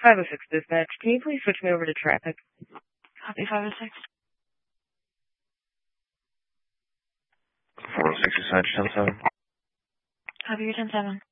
506 dispatch. Can you please switch me over to traffic? Copy 506. 406 dispatch, 10-7. Copy your 10-7.